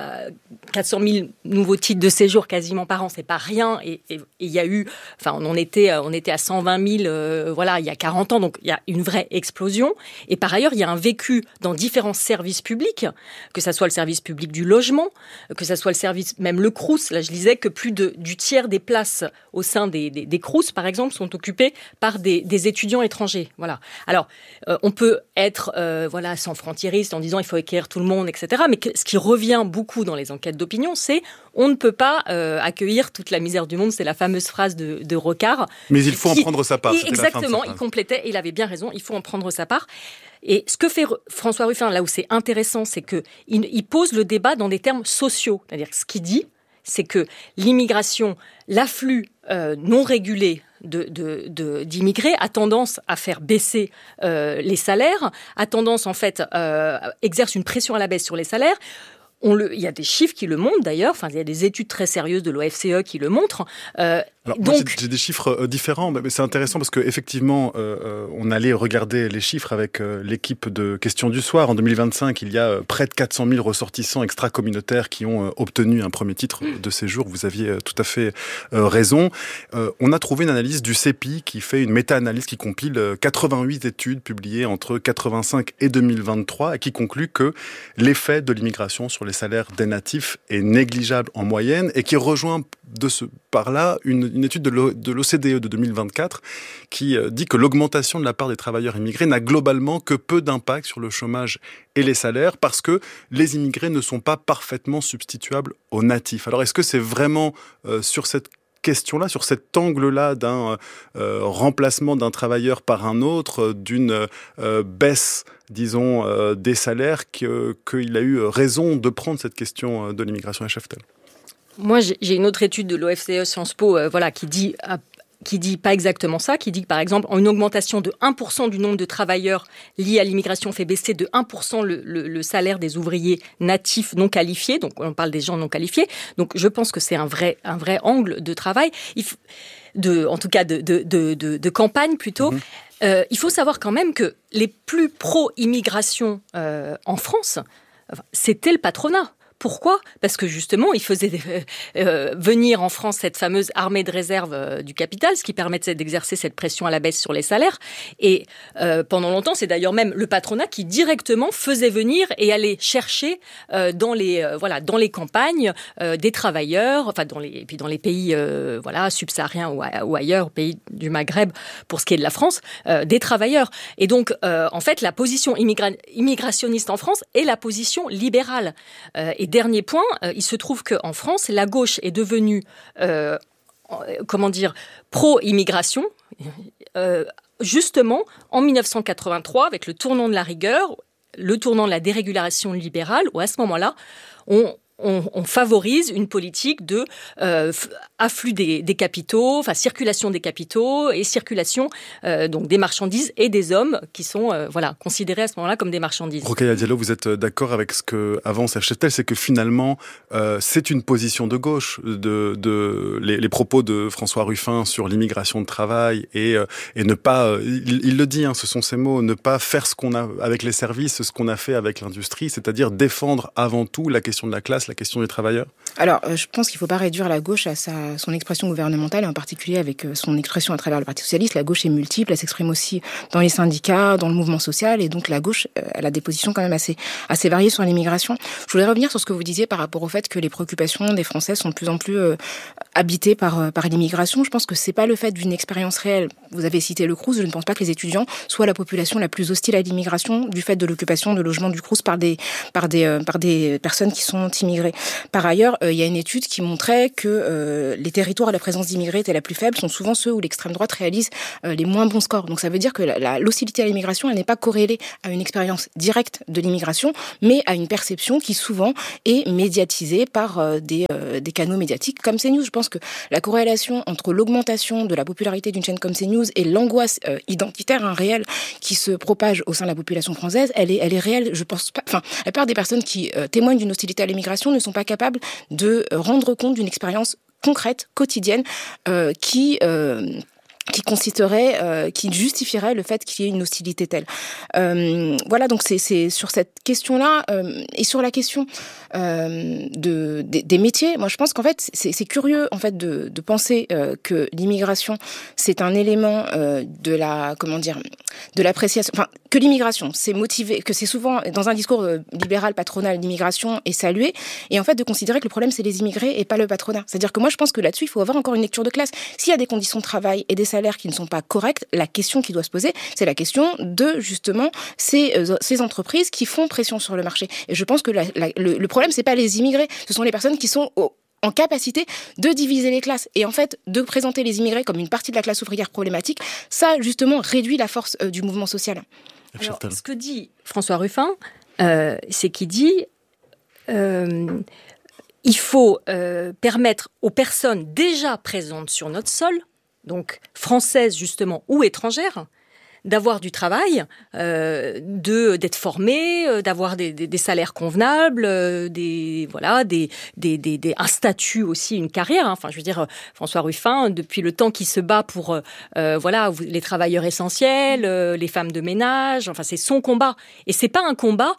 400 000 nouveaux titres de séjour quasiment par an, c'est pas rien. Et il y a eu, enfin, on était à 120 000, il y a 40 ans, donc il y a une vraie explosion. Et par ailleurs, il y a un vécu dans différents services publics, que ça soit le service public du logement, que ça soit le service, même le Crous. Là, je lisais que plus du tiers des places au sein des Crous, par exemple, sont occupés par des étudiants étrangers. Voilà. Alors, on peut être sans frontieriste en disant il faut accueillir tout le monde, etc. Mais ce qui revient beaucoup dans les enquêtes d'opinion, c'est on ne peut pas accueillir toute la misère du monde. C'est la fameuse phrase de Rocard. Mais il faut en prendre sa part. Exactement, il complétait, et il avait bien raison, il faut en prendre sa part. Et ce que fait François Ruffin, là où c'est intéressant, c'est qu'il pose le débat dans des termes sociaux. C'est-à-dire que ce qu'il dit, c'est que l'immigration, l'afflux non régulé d'immigrés a tendance à faire baisser les salaires, a tendance en fait exerce une pression à la baisse sur les salaires. Il y a des chiffres qui le montrent d'ailleurs, enfin il y a des études très sérieuses de l'OFCE qui le montrent. Alors, moi, j'ai des chiffres différents, mais c'est intéressant parce qu'effectivement, on allait regarder les chiffres avec l'équipe de Questions du Soir. En 2025, il y a près de 400 000 ressortissants extra-communautaires qui ont obtenu un premier titre de séjour. Vous aviez tout à fait raison. On a trouvé une analyse du CEPI qui fait une méta-analyse qui compile 88 études publiées entre 85 et 2023 et qui conclut que l'effet de l'immigration sur les salaires des natifs est négligeable en moyenne et qui rejoint par là une étude de l'OCDE de 2024 qui dit que l'augmentation de la part des travailleurs immigrés n'a globalement que peu d'impact sur le chômage et les salaires parce que les immigrés ne sont pas parfaitement substituables aux natifs. Alors est-ce que c'est vraiment sur cette question-là, sur cet angle-là d'un remplacement d'un travailleur par un autre, d'une baisse, disons, des salaires, qu'il a eu raison de prendre cette question de l'immigration à Cheftel? Moi, j'ai une autre étude de l'OFCE Sciences Po qui dit pas exactement ça, qui dit que, par exemple, une augmentation de 1% du nombre de travailleurs liés à l'immigration fait baisser de 1% le salaire des ouvriers natifs non qualifiés. Donc, on parle des gens non qualifiés. Donc, je pense que c'est un vrai angle de travail, en tout cas de campagne plutôt. Il faut savoir quand même que les plus pro-immigration en France, c'était le patronat. Pourquoi ? Parce que justement, il faisait venir en France cette fameuse armée de réserve du capital, ce qui permettait d'exercer cette pression à la baisse sur les salaires. Et pendant longtemps, c'est d'ailleurs même le patronat qui directement faisait venir et allait chercher dans les campagnes des travailleurs, enfin dans les pays subsahariens ou ailleurs, pays du Maghreb pour ce qui est de la France, des travailleurs. Et donc, en fait, la position immigrationniste en France est la position libérale. Et dernier point, il se trouve qu'en France, la gauche est devenue, pro-immigration, justement en 1983, avec le tournant de la rigueur, le tournant de la dérégulation libérale, où à ce moment-là, on favorise une politique de afflux des capitaux, enfin circulation des capitaux et circulation donc des marchandises et des hommes qui sont considérés à ce moment-là comme des marchandises. Rokhaya Diallo, vous êtes d'accord avec ce que avance Hachette, c'est que finalement c'est une position de gauche, les propos de François Ruffin sur l'immigration de travail et ne pas, il le dit, ce sont ses mots, ne pas faire ce qu'on a avec les services, ce qu'on a fait avec l'industrie, c'est-à-dire défendre avant tout la question de la classe, la question des travailleurs. Alors, je pense qu'il ne faut pas réduire la gauche à son expression gouvernementale, et en particulier avec son expression à travers le Parti socialiste. La gauche est multiple, elle s'exprime aussi dans les syndicats, dans le mouvement social, et donc la gauche, elle a des positions quand même assez variées sur l'immigration. Je voulais revenir sur ce que vous disiez par rapport au fait que les préoccupations des Français sont de plus en plus habitées par l'immigration. Je pense que c'est pas le fait d'une expérience réelle. Vous avez cité le Crous, je ne pense pas que les étudiants soient la population la plus hostile à l'immigration du fait de l'occupation de logements du Crous par des personnes qui sont immigrées. Par ailleurs, il y a une étude qui montrait que les territoires à la présence d'immigrés étaient la plus faible sont souvent ceux où l'extrême droite réalise les moins bons scores. Donc ça veut dire que l'hostilité à l'immigration, elle n'est pas corrélée à une expérience directe de l'immigration, mais à une perception qui souvent est médiatisée par des canaux médiatiques comme CNews. Je pense que la corrélation entre l'augmentation de la popularité d'une chaîne comme CNews et l'angoisse identitaire réelle qui se propage au sein de la population française, elle est réelle. Je pense pas. Enfin, la plupart des personnes qui témoignent d'une hostilité à l'immigration ne sont pas capables de rendre compte d'une expérience concrète, quotidienne, qui justifierait le fait qu'il y ait une hostilité telle. Voilà, donc c'est sur cette question-là et sur la question des métiers. Moi, je pense qu'en fait, c'est curieux en fait de penser que l'immigration c'est un élément de l'appréciation. Enfin, que l'immigration c'est motivé, que c'est souvent dans un discours libéral patronal, l'immigration est saluée, et en fait de considérer que le problème c'est les immigrés et pas le patronat. C'est-à-dire que moi, je pense que là-dessus, il faut avoir encore une lecture de classe. S'il y a des conditions de travail et des salaires qui ne sont pas corrects, la question qui doit se poser, c'est la question de justement ces entreprises qui font pression sur le marché. Et je pense que le problème, c'est pas les immigrés, ce sont les personnes qui sont en capacité de diviser les classes. Et en fait, de présenter les immigrés comme une partie de la classe ouvrière problématique, ça justement réduit la force du mouvement social. Alors, ce que dit François Ruffin, c'est qu'il dit il faut permettre aux personnes déjà présentes sur notre sol, donc françaises justement ou étrangères, d'avoir du travail, d'être formées, d'avoir des salaires convenables, un statut aussi, une carrière. Enfin, je veux dire, François Ruffin, depuis le temps qu'il se bat pour les travailleurs essentiels, les femmes de ménage. Enfin, c'est son combat, et c'est pas un combat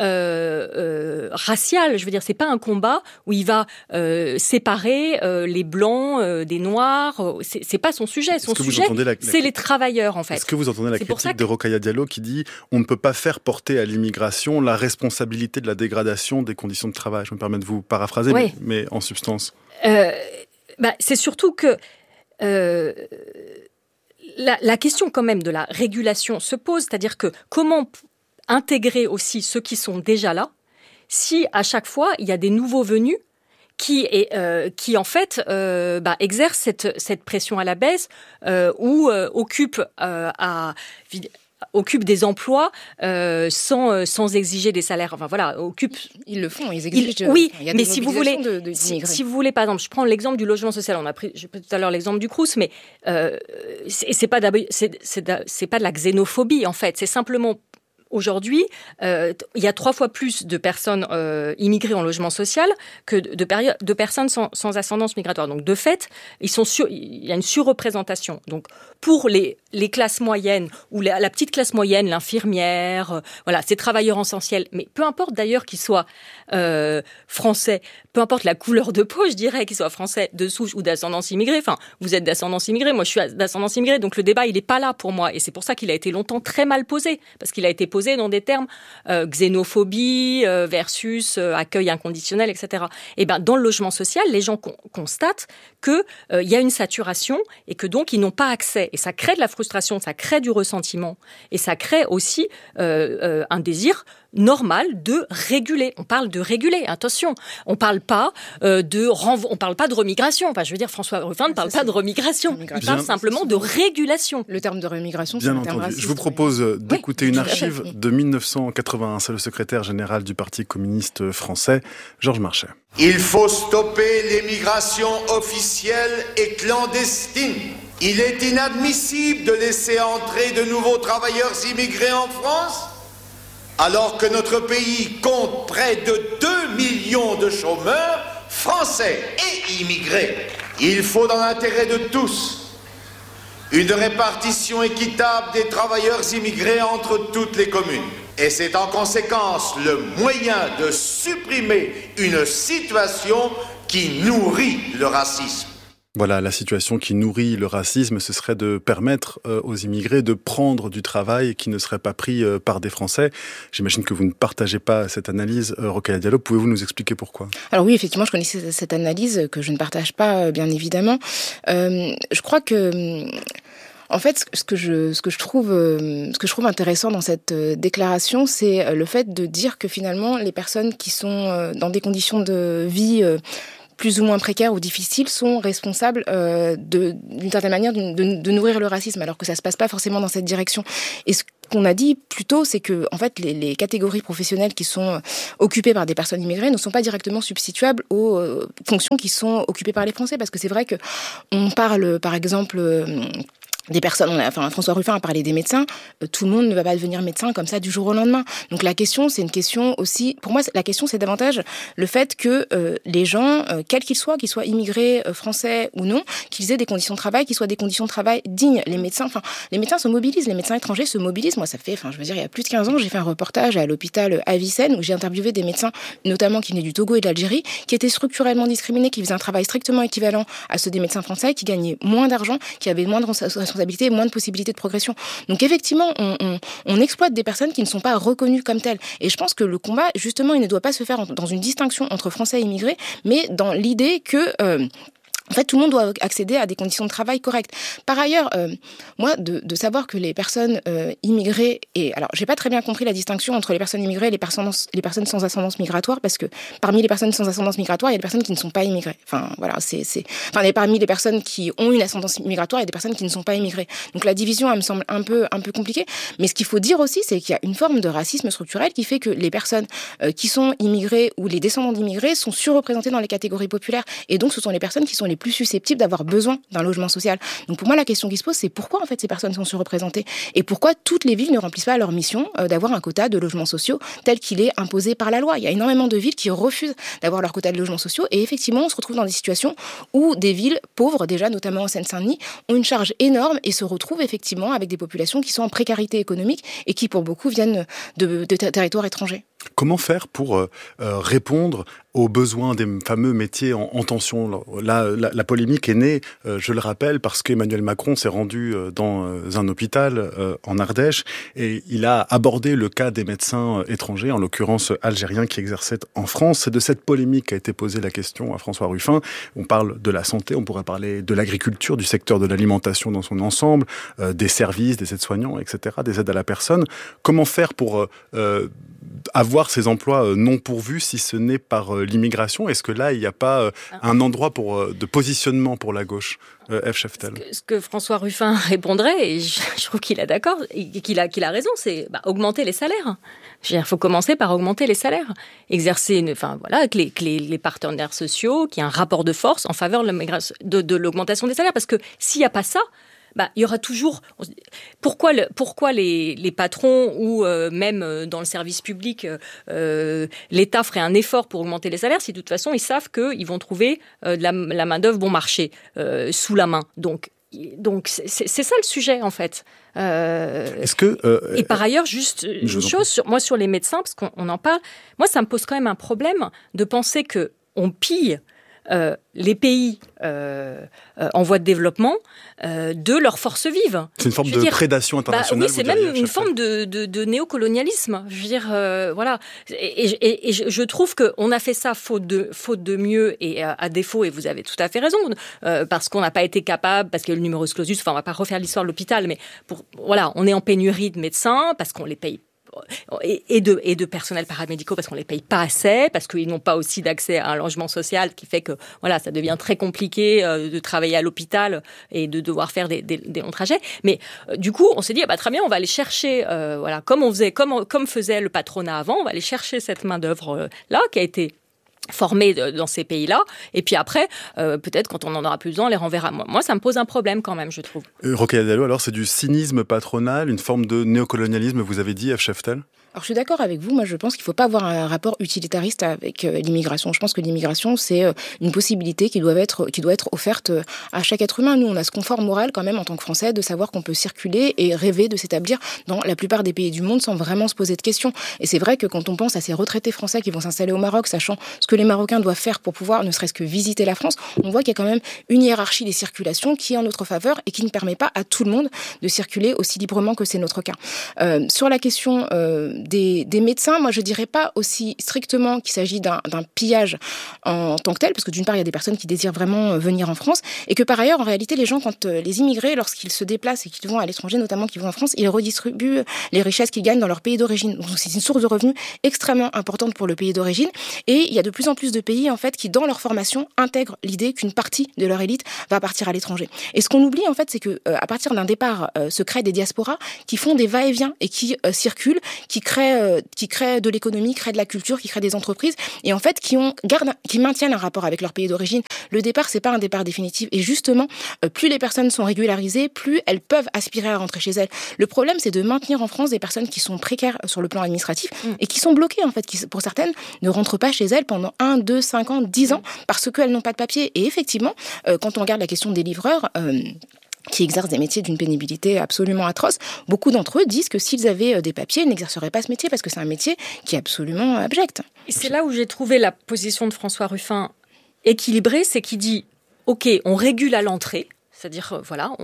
racial. Je veux dire, c'est pas un combat où il va séparer les blancs des noirs. C'est pas son sujet. Son sujet, c'est les travailleurs, en fait. Est-ce que vous entendez la critique de Rokhaya Diallo qui dit on ne peut pas faire porter à l'immigration la responsabilité de la dégradation des conditions de travail? Je me permets de vous paraphraser, oui. mais en substance. C'est surtout que la question quand même de la régulation se pose, c'est-à-dire que comment intégrer aussi ceux qui sont déjà là, si à chaque fois il y a des nouveaux venus qui en fait exercent cette pression à la baisse ou occupent des emplois sans exiger des salaires. Enfin voilà, ils le font, ils exigent. Oui, mais si vous voulez, si vous voulez, par exemple, je prends l'exemple du logement social. J'ai pris tout à l'heure l'exemple du Crous, mais c'est pas de la xénophobie en fait. C'est simplement aujourd'hui, il y a 3 fois plus de personnes immigrées en logement social que de personnes sans ascendance migratoire. Donc, de fait, il y a une surreprésentation. Donc, pour les classes moyennes ou la petite classe moyenne, l'infirmière, ces travailleurs essentiels, mais peu importe d'ailleurs qu'ils soient français, peu importe la couleur de peau, je dirais, qu'ils soient français de souche ou d'ascendance immigrée. Enfin, vous êtes d'ascendance immigrée, moi je suis d'ascendance immigrée, donc le débat il n'est pas là pour moi, et c'est pour ça qu'il a été longtemps très mal posé, parce qu'il a été posé dans des termes xénophobie versus accueil inconditionnel, etc. Et ben dans le logement social, les gens constatent que il y a une saturation et que donc ils n'ont pas accès, et ça crée de la frustration, ça crée du ressentiment, et ça crée aussi un désir normal de réguler. On parle de réguler, attention. On parle pas on parle pas de remigration. Enfin, je veux dire, François Ruffin ne parle pas de remigration. Il parle simplement de régulation. Le terme de remigration, c'est bien un terme entendu. raciste. Je vous propose d'écouter une archive de 1981. C'est le secrétaire général du Parti communiste français, Georges Marchais. Il faut stopper l'émigration officielle et clandestine. Il est inadmissible de laisser entrer de nouveaux travailleurs immigrés en France, alors que notre pays compte près de 2 millions de chômeurs français et immigrés. Il faut, dans l'intérêt de tous, une répartition équitable des travailleurs immigrés entre toutes les communes. Et c'est en conséquence le moyen de supprimer une situation qui nourrit le racisme. Voilà, la situation qui nourrit le racisme, ce serait de permettre aux immigrés de prendre du travail qui ne serait pas pris par des Français. J'imagine que vous ne partagez pas cette analyse, Rokhaya Diallo. Pouvez-vous nous expliquer pourquoi ? Alors oui, effectivement, je connaissais cette analyse que je ne partage pas, bien évidemment. Je crois que... En fait, ce que je trouve intéressant dans cette déclaration, c'est le fait de dire que finalement, les personnes qui sont dans des conditions de vie plus ou moins précaires ou difficiles sont responsables d'une certaine manière de nourrir le racisme, alors que ça se passe pas forcément dans cette direction. Et ce qu'on a dit plus tôt, c'est que en fait les catégories professionnelles qui sont occupées par des personnes immigrées ne sont pas directement substituables aux fonctions qui sont occupées par les Français, parce que c'est vrai que on parle par exemple des personnes, François Ruffin a parlé des médecins, tout le monde ne va pas devenir médecin comme ça du jour au lendemain. Donc la question, c'est une question aussi, pour moi, la question c'est davantage le fait que les gens, quels qu'ils soient immigrés, français ou non, qu'ils aient des conditions de travail, qui soient des conditions de travail dignes. Les médecins se mobilisent, les médecins étrangers se mobilisent. Moi, ça fait, il y a plus de 15 ans, j'ai fait un reportage à l'hôpital Avicenne où j'ai interviewé des médecins, notamment qui venaient du Togo et de l'Algérie, qui étaient structurellement discriminés, qui faisaient un travail strictement équivalent à ceux des médecins français, qui gagnaient moins d'argent, qui avaient moins de responsabilités, moins de possibilités de progression. Donc effectivement, on exploite des personnes qui ne sont pas reconnues comme telles. Et je pense que le combat, justement, il ne doit pas se faire dans une distinction entre Français et immigrés, mais dans l'idée que... En fait, tout le monde doit accéder à des conditions de travail correctes. Par ailleurs, moi, de savoir que les personnes immigrées... Alors, j'ai pas très bien compris la distinction entre les personnes immigrées et les personnes sans ascendance migratoire, parce que parmi les personnes sans ascendance migratoire, il y a des personnes qui ne sont pas immigrées. Parmi les personnes qui ont une ascendance migratoire, il y a des personnes qui ne sont pas immigrées. Donc, la division, elle me semble un peu compliquée. Mais ce qu'il faut dire aussi, c'est qu'il y a une forme de racisme structurel qui fait que les personnes qui sont immigrées ou les descendants d'immigrés sont surreprésentés dans les catégories populaires. Et donc, ce sont les personnes qui sont les plus susceptibles d'avoir besoin d'un logement social. Donc pour moi, la question qui se pose, c'est pourquoi en fait ces personnes sont surreprésentées et pourquoi toutes les villes ne remplissent pas leur mission d'avoir un quota de logements sociaux tel qu'il est imposé par la loi. Il y a énormément de villes qui refusent d'avoir leur quota de logements sociaux et effectivement, on se retrouve dans des situations où des villes pauvres, déjà notamment en Seine-Saint-Denis, ont une charge énorme et se retrouvent effectivement avec des populations qui sont en précarité économique et qui pour beaucoup viennent de territoires étrangers. Comment faire pour répondre aux besoins des fameux métiers en tension ? La polémique est née, je le rappelle, parce qu'Emmanuel Macron s'est rendu dans un hôpital en Ardèche et il a abordé le cas des médecins étrangers, en l'occurrence algériens, qui exerçaient en France. C'est de cette polémique qu'a été posée la question à François Ruffin. On parle de la santé, on pourrait parler de l'agriculture, du secteur de l'alimentation dans son ensemble, des services, des aides-soignants, etc., des aides à la personne. Comment faire pour avoir ces emplois non pourvus si ce n'est par l'immigration? Est-ce que là, il n'y a pas un endroit de positionnement pour la gauche, F. Cheftel? Ce que François Ruffin répondrait, et je trouve qu'il est d'accord, et qu'il a raison, c'est augmenter les salaires. Il faut commencer par augmenter les salaires. Exercer, avec les partenaires sociaux, qu'il y ait un rapport de force en faveur de l'augmentation des salaires. Parce que s'il n'y a pas ça, il y aura toujours... Pourquoi les patrons ou même dans le service public, l'État ferait un effort pour augmenter les salaires si de toute façon ils savent qu'ils vont trouver de la main-d'œuvre bon marché sous la main. Donc c'est ça le sujet en fait. Est-ce que et par ailleurs, juste une chose, sur les médecins, parce qu'on en parle, moi ça me pose quand même un problème de penser que on pille les pays en voie de développement de leurs forces vives. C'est une forme de prédation internationale. Oui, c'est même une forme de néocolonialisme. Je veux dire, voilà. Et je trouve qu'on a fait ça faute de mieux et à défaut, et vous avez tout à fait raison, parce qu'on n'a pas été capable, parce qu'il y a le numerus clausus, enfin on va pas refaire l'histoire de l'hôpital, mais on est en pénurie de médecins, parce qu'on les paye et de personnel paramédicaux parce qu'on les paye pas assez, parce qu'ils n'ont pas aussi d'accès à un logement social, qui fait que ça devient très compliqué de travailler à l'hôpital et de devoir faire des longs trajets. Mais du coup, on s'est dit très bien, on va aller chercher comme faisait le patronat avant, on va aller chercher cette main d'œuvre là qui a été formés dans ces pays-là, et puis après, peut-être quand on en aura plus besoin, on les renverra. Moi, ça me pose un problème quand même, je trouve. Rokhaya Diallo, alors c'est du cynisme patronal, une forme de néocolonialisme, vous avez dit, F. Cheftel ? Alors je suis d'accord avec vous, moi je pense qu'il ne faut pas avoir un rapport utilitariste avec l'immigration. Je pense que l'immigration c'est une possibilité qui doit être offerte à chaque être humain. Nous on a ce confort moral quand même en tant que Français de savoir qu'on peut circuler et rêver de s'établir dans la plupart des pays du monde sans vraiment se poser de questions. Et c'est vrai que quand on pense à ces retraités français qui vont s'installer au Maroc, sachant ce que les Marocains doivent faire pour pouvoir ne serait-ce que visiter la France, on voit qu'il y a quand même une hiérarchie des circulations qui est en notre faveur et qui ne permet pas à tout le monde de circuler aussi librement que c'est notre cas. Sur la question des médecins, moi je dirais pas aussi strictement qu'il s'agit d'un pillage en tant que tel, parce que d'une part il y a des personnes qui désirent vraiment venir en France, et que par ailleurs en réalité les gens, quand les immigrés, lorsqu'ils se déplacent et qu'ils vont à l'étranger, notamment qu'ils vont en France, ils redistribuent les richesses qu'ils gagnent dans leur pays d'origine. Donc c'est une source de revenus extrêmement importante pour le pays d'origine, et il y a de plus en plus de pays en fait qui dans leur formation intègrent l'idée qu'une partie de leur élite va partir à l'étranger. Et ce qu'on oublie en fait, c'est que à partir d'un départ se créent des diasporas qui font des va-et-vient et qui circulent, qui créent de l'économie, créent de la culture, qui créent des entreprises, et en fait qui maintiennent un rapport avec leur pays d'origine. Le départ, c'est pas un départ définitif, et justement, plus les personnes sont régularisées, plus elles peuvent aspirer à rentrer chez elles. Le problème, c'est de maintenir en France des personnes qui sont précaires sur le plan administratif et qui sont bloquées en fait, qui pour certaines ne rentrent pas chez elles pendant 1, 2, 5 ans, 10 ans parce qu'elles n'ont pas de papier. Et effectivement, quand on regarde la question des livreurs, qui exercent des métiers d'une pénibilité absolument atroce, beaucoup d'entre eux disent que s'ils avaient des papiers, ils n'exerceraient pas ce métier parce que c'est un métier qui est absolument abject. Et c'est là où j'ai trouvé la position de François Ruffin équilibrée, c'est qu'il dit « Ok, on régule à l'entrée », c'est-à-dire,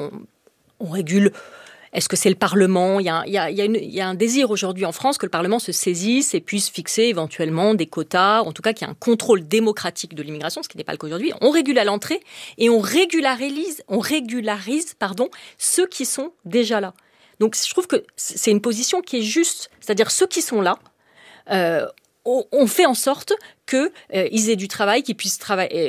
on régule... Est-ce que c'est le Parlement ? Il y a un désir aujourd'hui en France que le Parlement se saisisse et puisse fixer éventuellement des quotas, en tout cas qu'il y ait un contrôle démocratique de l'immigration, ce qui n'est pas le cas aujourd'hui. On régule à l'entrée et on régularise ceux qui sont déjà là. Donc je trouve que c'est une position qui est juste, c'est-à-dire ceux qui sont là, on fait en sorte qu'ils aient du travail, qu'ils puissent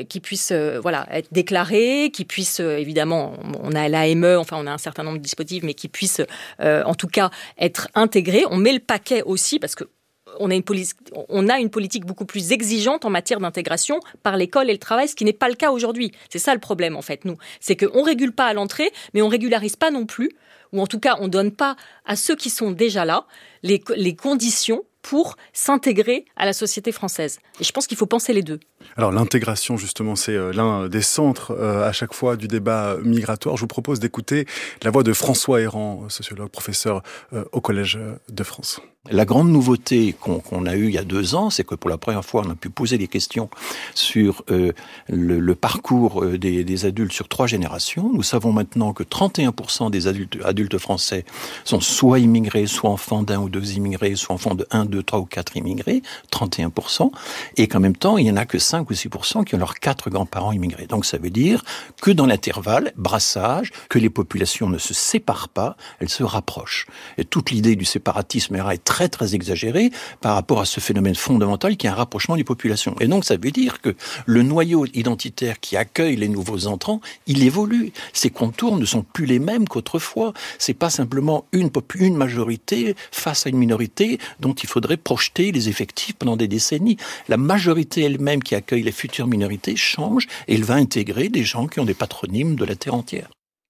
être déclarés, qu'ils puissent évidemment, on a l'AME, enfin on a un certain nombre de dispositifs, mais qu'ils puissent en tout cas être intégrés. On met le paquet aussi parce que on a une politique beaucoup plus exigeante en matière d'intégration par l'école et le travail, ce qui n'est pas le cas aujourd'hui. C'est ça le problème en fait, nous. C'est qu'on régule pas à l'entrée, mais on régularise pas non plus, ou en tout cas on donne pas à ceux qui sont déjà là les conditions pour s'intégrer à la société française. Et je pense qu'il faut penser les deux. Alors l'intégration, justement, c'est l'un des centres à chaque fois du débat migratoire. Je vous propose d'écouter la voix de François Héran, sociologue, professeur au Collège de France. La grande nouveauté qu'on a eue il y a 2 ans, c'est que pour la première fois, on a pu poser des questions sur le parcours des adultes sur 3 générations. Nous savons maintenant que 31% des adultes français sont soit immigrés, soit enfants d'1 ou 2 immigrés, soit enfants de 1, 2, 3 ou 4 immigrés, 31%, et qu'en même temps, il n'y en a que 5 ou 6% qui ont leurs 4 grands-parents immigrés. Donc ça veut dire que dans l'intervalle, brassage, que les populations ne se séparent pas, elles se rapprochent. Et toute l'idée du séparatisme est très très exagérée par rapport à ce phénomène fondamental qui est un rapprochement des populations. Et donc ça veut dire que le noyau identitaire qui accueille les nouveaux entrants, il évolue. Ses contours ne sont plus les mêmes qu'autrefois. C'est pas simplement une majorité face à une minorité dont il faudrait projeter les effectifs pendant des décennies. La majorité elle-même qui accueille les futures minorités change et elle va intégrer des gens qui ont des patronymes de la terre entière.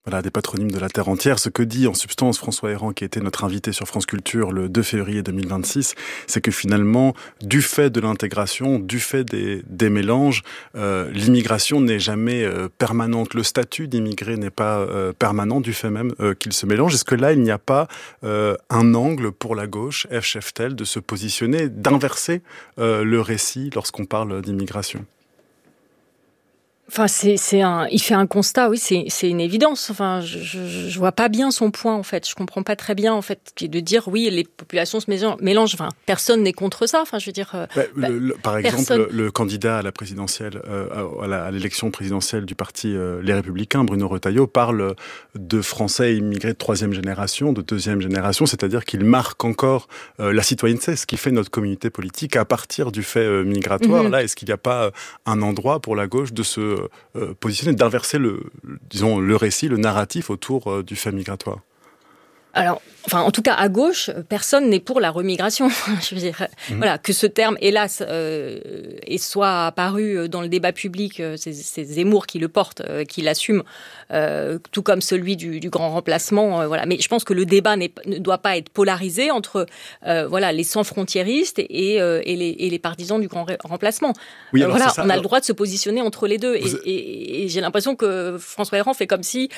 Voilà, des patronymes de la terre entière. Ce que dit en substance François Héran, qui était notre invité sur France Culture le 2 février 2026, c'est que finalement, du fait de l'intégration, du fait des mélanges, l'immigration n'est jamais permanente. Le statut d'immigré n'est pas permanent du fait même qu'il se mélange. Est-ce que là, il n'y a pas un angle pour la gauche, F. Scheftel, de se positionner, d'inverser le récit lorsqu'on parle d'immigration ? Enfin, il fait un constat, oui, c'est une évidence. Enfin, je vois pas bien son point, en fait. Je comprends pas très bien, en fait, de dire, oui, les populations se mélangent. Enfin, personne n'est contre ça. Enfin, je veux dire. Par exemple, le candidat à la présidentielle, à l'élection présidentielle du parti Les Républicains, Bruno Retailleau, parle de Français immigrés de 3e génération, de 2e génération, c'est-à-dire qu'il marque encore la citoyenneté, ce qui fait notre communauté politique à partir du fait migratoire. Là, est-ce qu'il n'y a pas un endroit pour la gauche de se positionner, d'inverser le récit, le narratif autour du fait migratoire? Alors, enfin, en tout cas, à gauche, personne n'est pour la remigration. Je veux dire, voilà, que ce terme, hélas, soit apparu dans le débat public, c'est Zemmour qui le porte, qui l'assume, tout comme celui du grand remplacement. Voilà. Mais je pense que le débat ne doit pas être polarisé entre, les sans-frontiéristes et les partisans du grand remplacement. Oui, voilà, on a le droit de se positionner entre les deux. Et j'ai l'impression que François Héran fait comme si,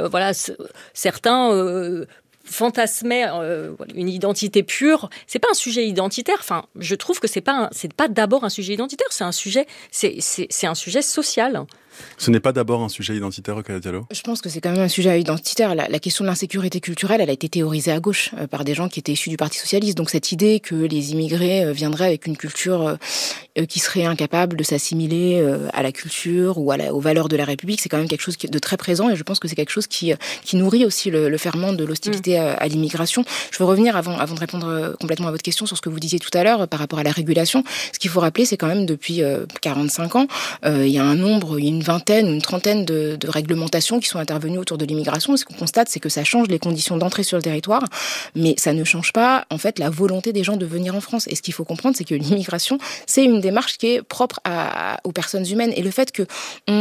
certains fantasmer une identité pure, c'est pas un sujet identitaire. Enfin, je trouve que c'est pas d'abord un sujet identitaire, c'est un sujet social. Ce n'est pas d'abord un sujet identitaire, Rokhaya Diallo? Je pense que c'est quand même un sujet identitaire. La question de l'insécurité culturelle, elle a été théorisée à gauche par des gens qui étaient issus du Parti socialiste. Donc cette idée que les immigrés viendraient avec une culture qui serait incapable de s'assimiler à la culture ou aux valeurs de la République, c'est quand même quelque chose de très présent, et je pense que c'est quelque chose qui nourrit aussi le ferment de l'hostilité à l'immigration. Je veux revenir avant de répondre complètement à votre question sur ce que vous disiez tout à l'heure par rapport à la régulation. Ce qu'il faut rappeler, c'est quand même depuis 45 ans, il y a une vingtaine ou une trentaine de réglementations qui sont intervenues autour de l'immigration. Et ce qu'on constate, c'est que ça change les conditions d'entrée sur le territoire, mais ça ne change pas, en fait, la volonté des gens de venir en France. Et ce qu'il faut comprendre, c'est que l'immigration, c'est une démarche qui est propre aux personnes humaines. Et le fait que